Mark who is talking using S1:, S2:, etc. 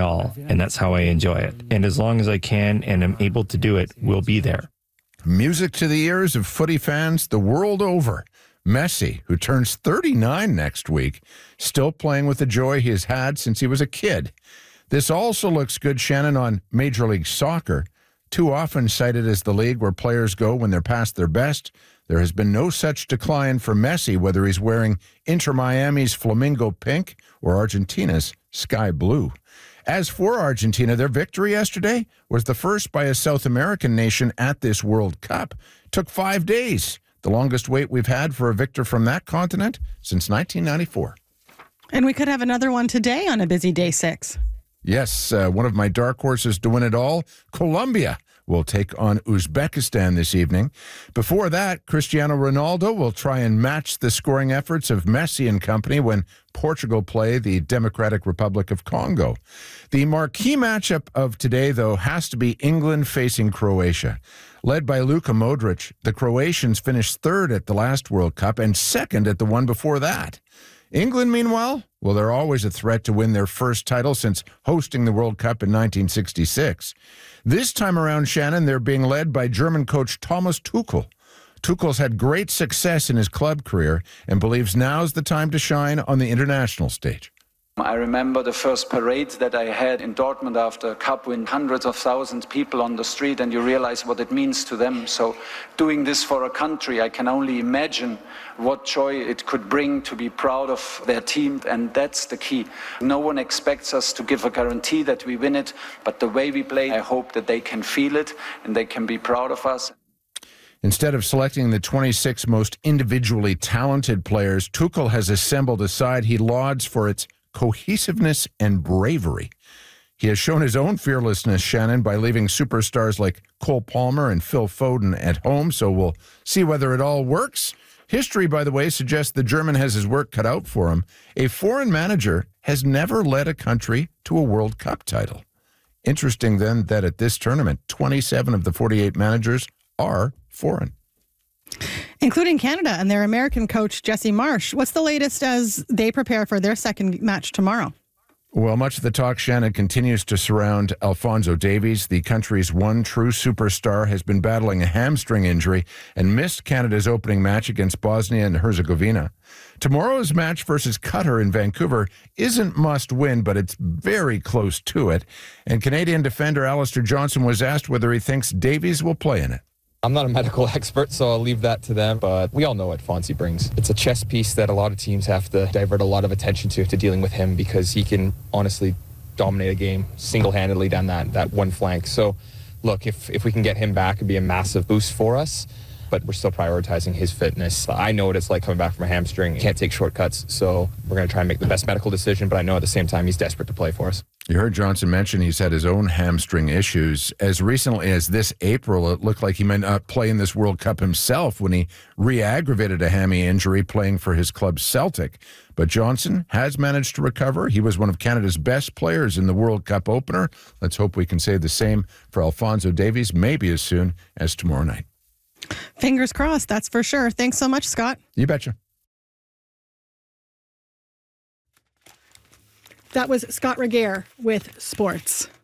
S1: all, and that's how I enjoy it. And as long as I can and am able to do it, we'll be there.
S2: Music to the ears of footy fans the world over. Messi, who turns 39 next week, still playing with the joy he has had since he was a kid. This also looks good, Shannon, on Major League Soccer. Too often cited as the league where players go when they're past their best, there has been no such decline for Messi, whether he's wearing Inter Miami's flamingo pink or Argentina's sky blue. As for Argentina, their victory yesterday was the first by a South American nation at this World Cup. It took 5 days, the longest wait we've had for a victor from that continent since 1994.
S3: And we could have another one today on a busy day 6.
S2: Yes, one of my dark horses to win it all, Colombia, will take on Uzbekistan this evening. Before that, Cristiano Ronaldo will try and match the scoring efforts of Messi and company when Portugal play the Democratic Republic of Congo. The marquee matchup of today, though, has to be England facing Croatia. Led by Luka Modric, the Croatians finished third at the last World Cup and second at the one before that. England, meanwhile, well, they're always a threat to win their first title since hosting the World Cup in 1966. This time around, Shannon, they're being led by German coach Thomas Tuchel. Tuchel's had great success in his club career and believes now's the time to shine on the international stage.
S4: I remember the first parade that I had in Dortmund after a cup win, hundreds of thousands of people on the street, and you realize what it means to them. So doing this for a country, I can only imagine what joy it could bring to be proud of their team, and that's the key. No one expects us to give a guarantee that we win it, but the way we play, I hope that they can feel it and they can be proud of us.
S2: Instead of selecting the 26 most individually talented players, Tuchel has assembled a side he lauds for its cohesiveness and bravery. He has shown his own fearlessness, Shannon, by leaving superstars like Cole Palmer and Phil Foden at home, so we'll see whether it all works. History, by the way, suggests the German has his work cut out for him. A foreign manager has never led a country to a World Cup title. Interesting, then, that at this tournament, 27 of the 48 managers are foreign.
S3: Including Canada and their American coach, Jesse Marsh. What's the latest as they prepare for their second match tomorrow?
S2: Well, much of the talk, Shannon, continues to surround Alphonso Davies. The country's one true superstar has been battling a hamstring injury and missed Canada's opening match against Bosnia and Herzegovina. Tomorrow's match versus Qatar in Vancouver isn't must-win, but it's very close to it. And Canadian defender Alistair Johnston was asked whether he thinks Davies will play in it.
S5: I'm not a medical expert, so I'll leave that to them, but we all know what Fonzie brings. It's a chess piece that a lot of teams have to divert a lot of attention to dealing with him, because he can honestly dominate a game single-handedly down that one flank. So, look, if we can get him back, it'd be a massive boost for us, but we're still prioritizing his fitness. I know what it's like coming back from a hamstring. Can't take shortcuts, so we're going to try and make the best medical decision, but I know at the same time he's desperate to play for us.
S2: You heard Johnston mention he's had his own hamstring issues. As recently as this April, it looked like he might not play in this World Cup himself when he re-aggravated a hammy injury playing for his club Celtic. But Johnston has managed to recover. He was one of Canada's best players in the World Cup opener. Let's hope we can say the same for Alphonso Davies, maybe as soon as tomorrow night.
S3: Fingers crossed, that's for sure. Thanks so much, Scott.
S2: You betcha.
S3: That was Scott Regehr with sports.